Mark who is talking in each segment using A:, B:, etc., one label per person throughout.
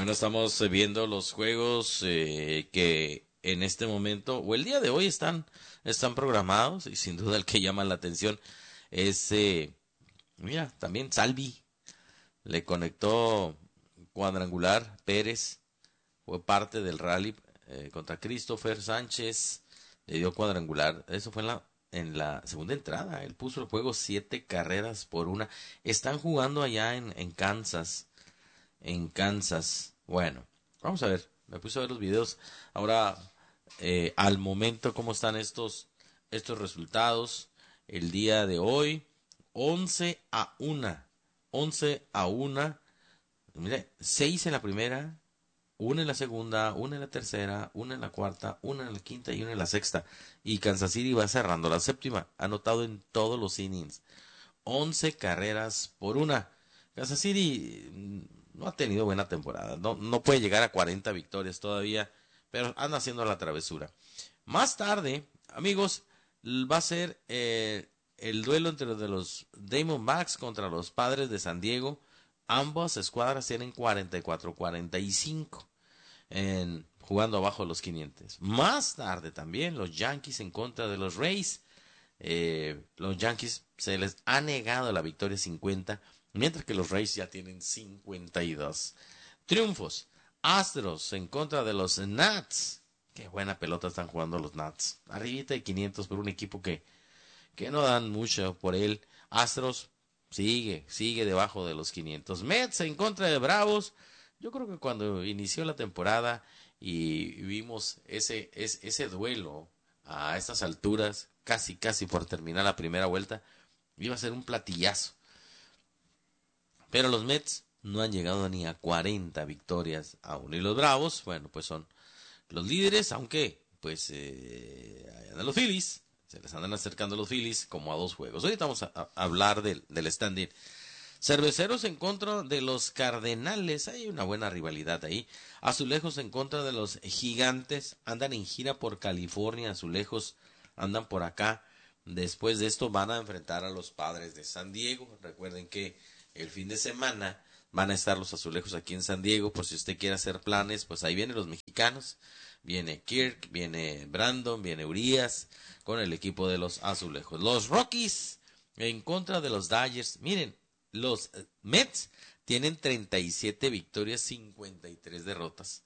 A: Bueno, estamos viendo los juegos que en este momento o el día de hoy están programados y sin duda el que llama la atención es, mira, también Salvi le conectó cuadrangular, Pérez fue parte del rally contra Christopher Sánchez, le dio cuadrangular, eso fue en la segunda entrada, él puso el juego 7 carreras por 1, están jugando allá en Kansas. Bueno, vamos a ver. Me puse a ver los videos. Ahora, al momento, ¿cómo están estos resultados? El día de hoy, 11-1. 11-1. Mire, 6 en la primera, 1 en la segunda, 1 en la tercera, 1 en la cuarta, 1 en la quinta y 1 en la sexta. Y Kansas City va cerrando la séptima. Anotado en todos los innings. 11 carreras por 1. Kansas City no ha tenido buena temporada. No puede llegar a 40 victorias todavía, pero anda haciendo la travesura. Más tarde, amigos, va a ser el duelo entre los Diamondbacks contra los Padres de San Diego. Ambas escuadras tienen 44-45 jugando abajo de los 500. Más tarde también los Yankees en contra de los Rays. Los Yankees se les ha negado la victoria 50, mientras que los Rays ya tienen 52 triunfos. Astros en contra de los Nats. Qué buena pelota están jugando los Nats. Arribita de 500 por un equipo que no dan mucho por él. Astros sigue debajo de los 500. Mets en contra de Bravos. Yo creo que cuando inició la temporada y vimos ese duelo a estas alturas, casi por terminar la primera vuelta, iba a ser un platillazo. Pero los Mets no han llegado ni a 40 victorias aún. Y los Bravos, bueno, pues son los líderes, aunque pues andan los Phillies, se les andan acercando los Phillies como a 2 juegos. Ahorita vamos a hablar del standing. Cerveceros en contra de los Cardenales, hay una buena rivalidad ahí. Azulejos en contra de los Gigantes, andan en gira por California, Azulejos andan por acá. Después de esto van a enfrentar a los Padres de San Diego. Recuerden que el fin de semana van a estar los Azulejos aquí en San Diego, por si usted quiere hacer planes, pues ahí vienen los mexicanos. Viene Kirk, viene Brandon, viene Urias con el equipo de los Azulejos. Los Rockies en contra de los Dodgers. Miren, los Mets tienen 37 victorias, 53 derrotas.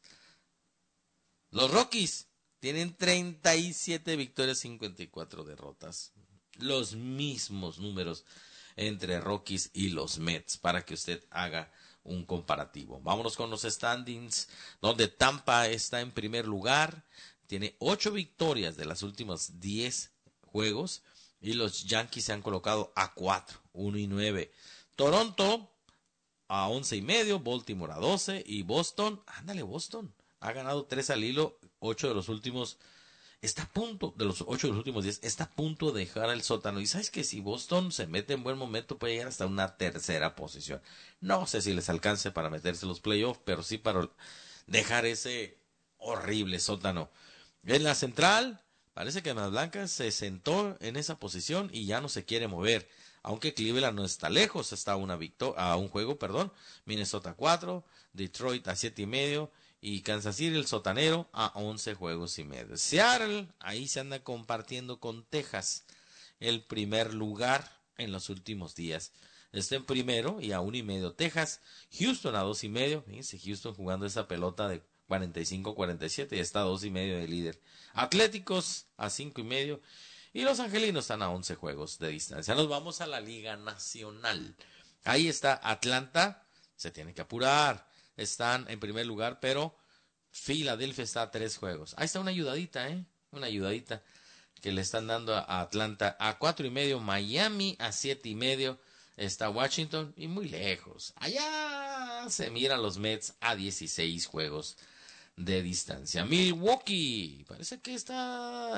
A: Los Rockies tienen 37 victorias, 54 derrotas. Los mismos números entre Rockies y los Mets para que usted haga un comparativo. Vámonos con los standings, donde Tampa está en primer lugar. Tiene 8 victorias de las últimas 10 juegos. Y los Yankees se han colocado a 4, 1-9. Toronto a 11-5, Baltimore a 12 y Boston, ándale Boston, ha ganado 3 al hilo, 8 de los últimos, está a punto, de los 8 de los últimos 10, está a punto de dejar el sótano. Y sabes que si Boston se mete en buen momento puede llegar hasta una tercera posición. No sé si les alcance para meterse en los playoffs, pero sí para dejar ese horrible sótano. En la central, parece que Más Blancas se sentó en esa posición y ya no se quiere mover. Aunque Cleveland no está lejos, está a un juego, perdón. Minnesota 4, Detroit a 7-5 y Kansas City el sotanero a 11 juegos y medio. Seattle ahí se anda compartiendo con Texas el primer lugar en los últimos días. Está en primero y a 1-5 Texas. Houston a 2-5. Fíjense, Houston jugando esa pelota de 45-47 y está a 2-5 de líder. Atléticos a 5-5. Y los angelinos están a 11 juegos de distancia. Nos vamos a la Liga Nacional. Ahí está Atlanta. Se tiene que apurar. Están en primer lugar, pero Filadelfia está a 3 juegos. Ahí está una ayudadita, una ayudadita que le están dando a Atlanta a 4-5. Miami a 7-5. Está Washington y muy lejos. Allá se miran los Mets a 16 juegos de distancia. Milwaukee, parece que esta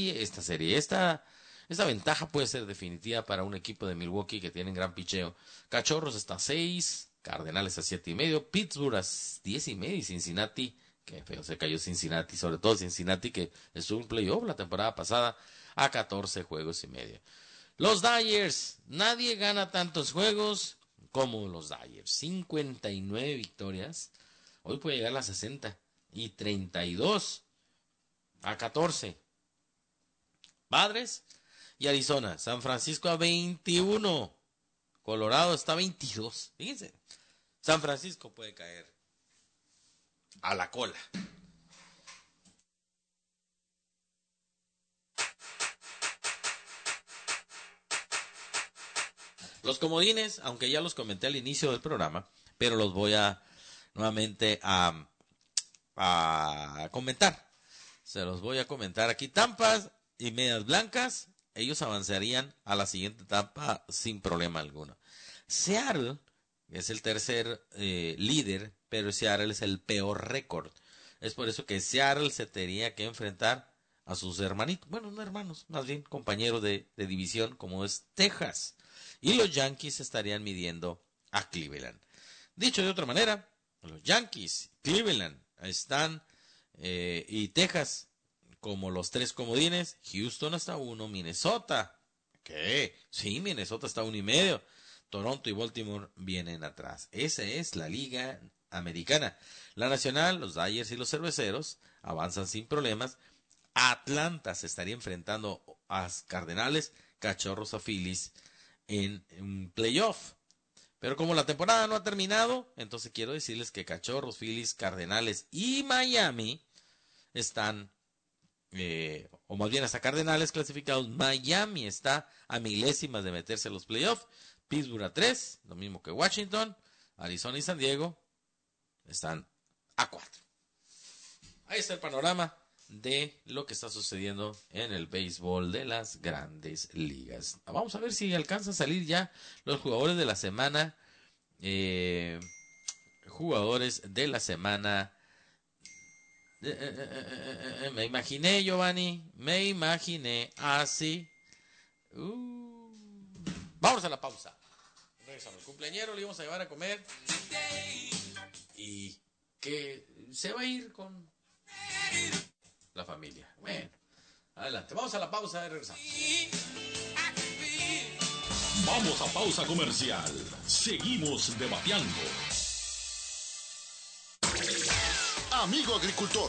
A: ventaja puede ser definitiva para un equipo de Milwaukee que tienen gran picheo. Cachorros está a 6, Cardenales a 7-5, Pittsburgh a 10-5 y Cincinnati, que feo se cayó Cincinnati, sobre todo Cincinnati que estuvo en playoff la temporada pasada a 14 juegos y medio. Los Dodgers, nadie gana tantos juegos como los Dodgers, 59 victorias. Hoy puede llegar a las 60 y 32 a 14. Padres y Arizona. San Francisco a 21. Colorado está a 22. Fíjense. San Francisco puede caer a la cola. Los comodines, aunque ya los comenté al inicio del programa, pero los voy a nuevamente a comentar. Se los voy a comentar aquí. Tampas y Medias Blancas, ellos avanzarían a la siguiente etapa sin problema alguno. Seattle es el tercer líder, pero Seattle es el peor récord. Es por eso que Seattle se tendría que enfrentar a sus hermanitos, bueno, no hermanos, más bien compañeros de división, como es Texas. Y los Yankees estarían midiendo a Cleveland. Dicho de otra manera, los Yankees, Cleveland están y Texas como los tres comodines. Houston hasta 1, Minnesota. ¿Qué? Sí, Minnesota está 1.5. Toronto y Baltimore vienen atrás. Esa es la liga americana. La nacional, los Dodgers y los Cerveceros avanzan sin problemas. Atlanta se estaría enfrentando a Cardenales, Cachorros a Phillies en un playoff. Pero como la temporada no ha terminado, entonces quiero decirles que Cachorros, Phillies, Cardenales y Miami están, o más bien hasta Cardenales clasificados. Miami está a milésimas de meterse a los playoffs. Pittsburgh a 3, lo mismo que Washington. Arizona y San Diego están a 4. Ahí está el panorama de lo que está sucediendo en el béisbol de las grandes ligas. Vamos a ver si alcanzan a salir ya los jugadores de la semana. Jugadores de la semana. Me imaginé, Giovanni. Me imaginé así. Vamos a la pausa. Regresamos. El cumpleañero le íbamos a llevar a comer. Y que se va a ir con la familia. Bueno, adelante. Vamos a la pausa y regresamos.
B: Vamos a pausa comercial. Seguimos debateando.
C: Amigo agricultor,